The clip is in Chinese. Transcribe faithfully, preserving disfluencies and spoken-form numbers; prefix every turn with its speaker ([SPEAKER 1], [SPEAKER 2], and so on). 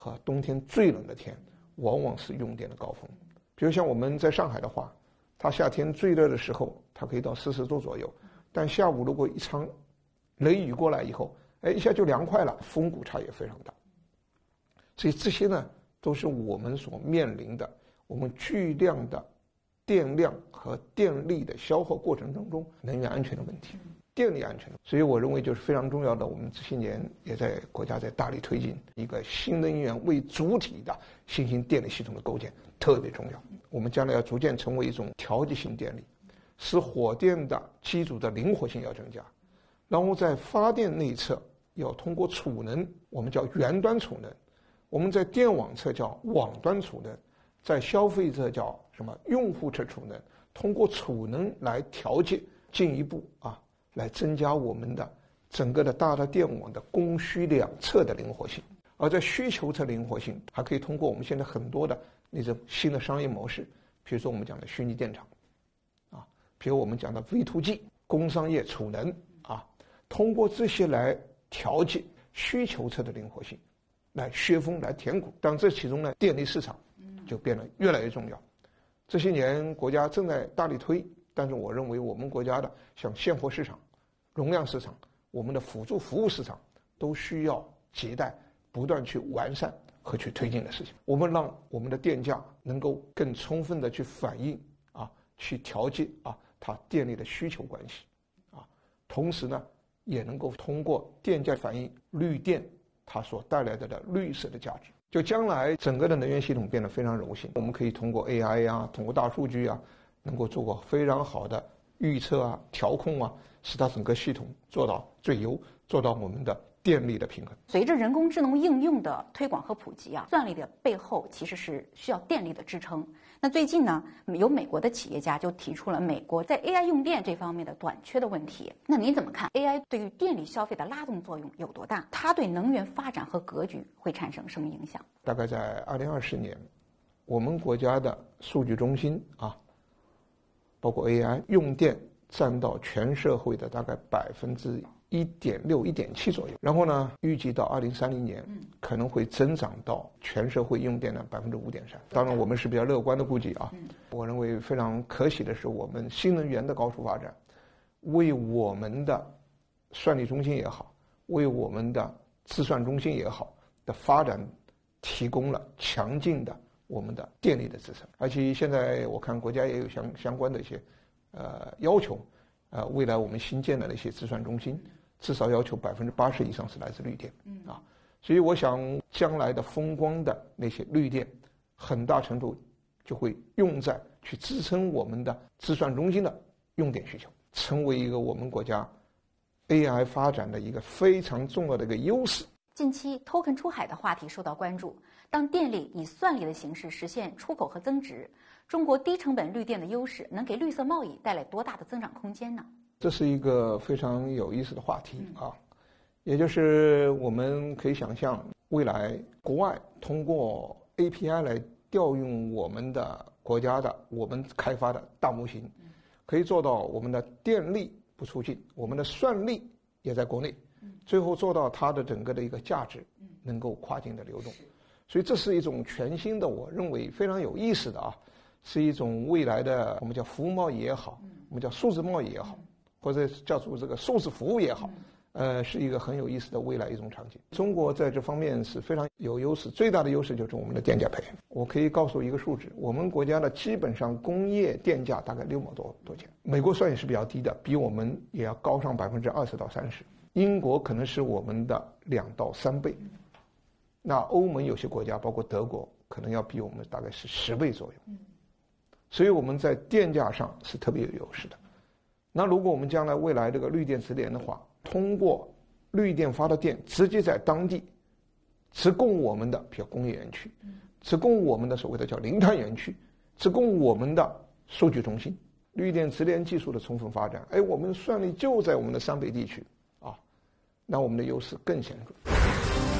[SPEAKER 1] 和冬天最冷的天，往往是用电的高峰。比如像我们在上海的话，它夏天最热的时候，它可以到四十度左右，但下午如果一场雷雨过来以后，哎，一下就凉快了，风谷差也非常大。所以这些呢，都是我们所面临的，我们巨量的电量和电力的消耗过程当中能源安全的问题，电力安全。所以我认为就是非常重要的，我们这些年也在国家在大力推进一个新能源为主体的新兴电力系统的构建，特别重要。我们将来要逐渐成为一种调节性电力，使火电的机组的灵活性要增加，然后在发电内侧要通过储能，我们叫源端储能，我们在电网侧叫网端储能，在消费者叫什么用户侧储能，通过储能来调节，进一步啊来增加我们的整个的大的电网的供需两侧的灵活性。而在需求侧灵活性，还可以通过我们现在很多的那种新的商业模式，比如说我们讲的虚拟电厂啊，比如我们讲的 V to G 工商业储能啊，通过这些来调节需求侧的灵活性，来削峰来填谷。当这其中呢，电力市场就变得越来越重要。这些年国家正在大力推，但是我认为我们国家的像现货市场、容量市场、我们的辅助服务市场都需要亟待不断去完善和去推进的事情。我们让我们的电价能够更充分的去反映啊，去调节啊它电力的需求关系啊，同时呢，也能够通过电价反映绿电它所带来的的绿色的价值。就将来整个的能源系统变得非常柔性，我们可以通过 A I 啊，通过大数据啊，能够做过非常好的预测啊、调控啊，使它整个系统做到最优，做到我们的电力的平衡。
[SPEAKER 2] 随着人工智能应用的推广和普及啊，算力的背后其实是需要电力的支撑。那最近呢，有美国的企业家就提出了美国在 A I 用电这方面的短缺的问题。那您怎么看 A I 对于电力消费的拉动作用有多大？它对能源发展和格局会产生什么影响？
[SPEAKER 1] 大概在二零二十年，我们国家的数据中心啊，包括 A I 用电占到全社会的大概百分之一点六、一点七左右。然后呢，预计到二零三零年可能会增长到全社会用电的百分之五点三。当然，我们是比较乐观的估计啊。我认为非常可喜的是，我们新能源的高速发展，为我们的算力中心也好，为我们的计算中心也好的发展提供了强劲的我们的电力的支撑。而且现在我看国家也有相相关的一些呃要求，呃，未来我们新建的那些计算中心，至少要求百分之八十以上是来自绿电，啊，所以我想将来的风光的那些绿电，很大程度就会用在去支撑我们的计算中心的用电需求，成为一个我们国家 A I 发展的一个非常重要的一个优势。
[SPEAKER 2] 近期 token 出海的话题受到关注，当电力以算力的形式实现出口和增值，中国低成本绿电的优势能给绿色贸易带来多大的增长空间呢？
[SPEAKER 1] 这是一个非常有意思的话题啊，也就是我们可以想象，未来国外通过 A P I 来调用我们的国家的我们开发的大模型，可以做到我们的电力不出境，我们的算力也在国内，最后做到它的整个的一个价值能够跨境的流动。所以这是一种全新的，我认为非常有意思的啊，是一种未来的我们叫服务贸易也好，我们叫数字贸易也好，或者叫做这个数字服务也好，呃，是一个很有意思的未来一种场景。中国在这方面是非常有优势，最大的优势就是我们的电价配。我可以告诉一个数字，我们国家的基本上工业电价大概六毛多多钱，美国算也是比较低的，比我们也要高上百分之二十到三十，英国可能是我们的两到三倍。那欧盟有些国家，包括德国，可能要比我们大概是十倍左右。所以我们在电价上是特别有优势的。那如果我们将来未来这个绿电直连的话，通过绿电发的电直接在当地直供我们的比如工业园区，直供我们的所谓的叫零碳园区，直供我们的数据中心，绿电直连技术的充分发展，哎，我们算力就在我们的湘北地区啊，那我们的优势更显著。